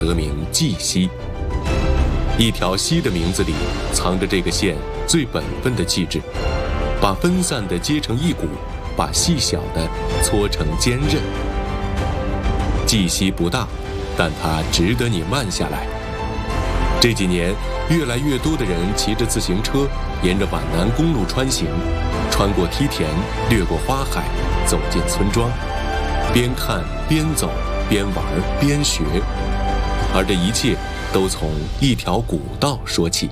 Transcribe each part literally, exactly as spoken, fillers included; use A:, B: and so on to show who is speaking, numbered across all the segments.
A: 得名蓟溪。一条溪的名字里藏着这个县最本分的气质，把分散的结成一股，把细小的搓成坚韧。蓟溪不大，但它值得你慢下来。这几年，越来越多的人骑着自行车沿着皖南公路穿行，穿过梯田，掠过花海，走进村庄，边看边走，边玩边学，而这一切都从一条古道说起。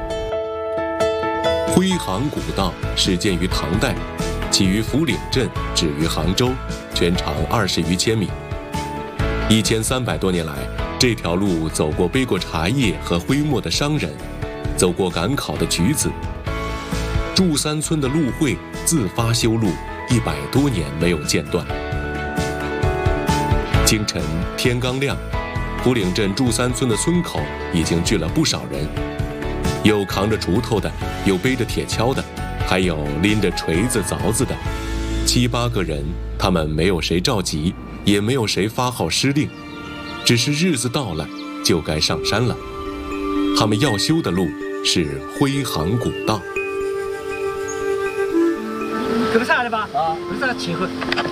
A: 徽杭古道始建于唐代，起于福岭镇，止于杭州，全长二十余千米。一千三百多年来，这条路走过背过茶叶和徽墨的商人，走过赶考的举子。祝三村的路会自发修路，一百多年没有间断。清晨天刚亮，福岭镇祝三村的村口已经聚了不少人，有扛着锄头的，有背着铁锹的，还有拎着锤子凿子的。七八个人，他们没有谁召集，也没有谁发号施令，只是日子到了就该上山了。他们要修的路是徽杭古道。
B: 够啥的吧？啊，够啥切合？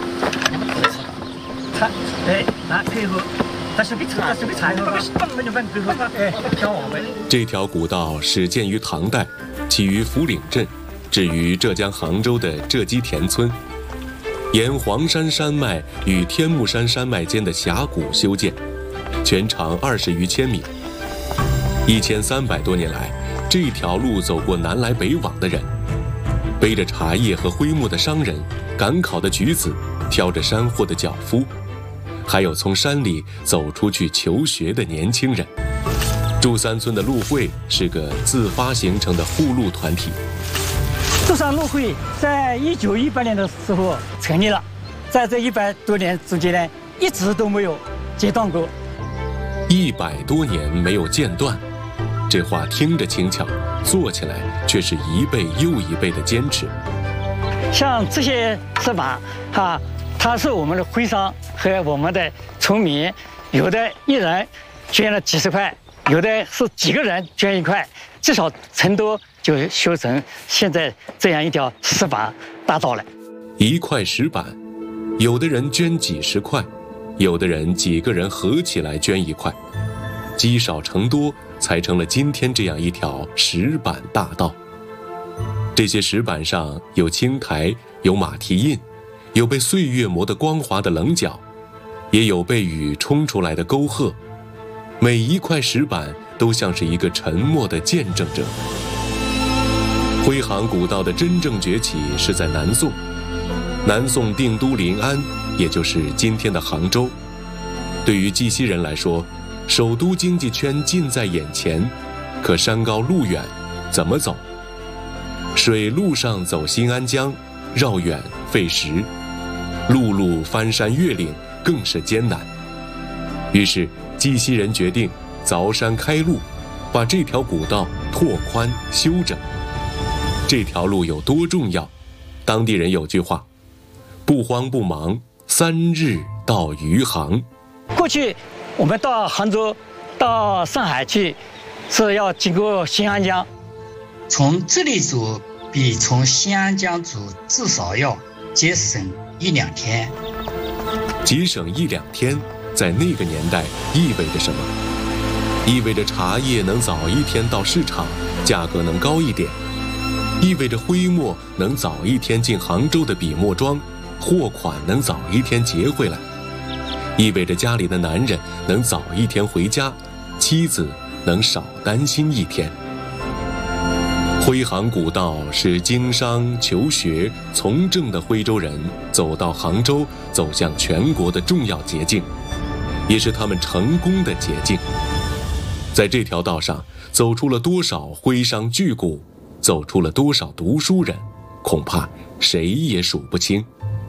B: 菜，哎，那配合，但是比菜，但是比菜合，本本就本配合，哎，挑往呗。
A: 这条古道始建于唐代，起于福岭镇，止于浙江杭州的浙基田村，沿黄山山脉与天目山山脉间的峡谷修建，全长二十余千米。一千三百多年来，这条路走过南来北往的人，背着茶叶和徽墨的商人，赶考的举子，挑着山货的脚夫，还有从山里走出去求学的年轻人。祝三村的路会是个自发形成的护路团体。
B: 祝三路会在一九一八年的时候成立了，在这一百多年之间呢，一直都没有间断过。
A: 一百多年没有间断，这话听着轻巧，做起来却是一辈又一辈的坚持。
B: 像这些石板，哈，它是我们的徽商和我们的村民，有的一人捐了几十块，有的是几个人捐一块，至少成都就修成现在这样一条石板大道了。
A: 一块石板，有的人捐几十块，有的人几个人合起来捐一块，积少成多，才成了今天这样一条石板大道。这些石板上有青苔，有马蹄印，有被岁月磨得光滑的棱角，也有被雨冲出来的沟壑。每一块石板都像是一个沉默的见证者。徽杭古道的真正崛起是在南宋，南宋定都临安，也就是今天的杭州。对于绩溪人来说，首都经济圈近在眼前，可山高路远，怎么走？水路上走新安江，绕远费时；陆路翻山越岭，更是艰难。于是绩溪人决定凿山开路，把这条古道拓宽修整。这条路有多重要？当地人有句话：不慌不忙，三日到余杭。
B: 过去我们到杭州、到上海去，是要经过新安江。
C: 从这里走比从新安江走至少要节省一两天。
A: 节省一两天，在那个年代意味着什么？意味着茶叶能早一天到市场，价格能高一点；意味着徽墨能早一天进杭州的笔墨庄，货款能早一天结回来；意味着家里的男人能早一天回家，妻子能少担心一天。徽杭古道是经商、求学、从政的徽州人走到杭州、走向全国的重要捷径，也是他们成功的捷径。在这条道上，走出了多少徽商巨贾，走出了多少读书人，恐怕谁也数不清。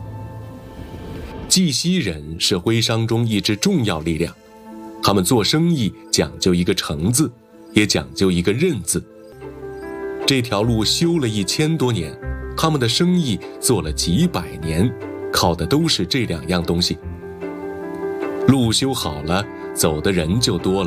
A: 绩溪人是徽商中一支重要力量，他们做生意讲究一个诚字，也讲究一个韧字。这条路修了一千多年，他们的生意做了几百年，靠的都是这两样东西。路修好了， 走的人就多了。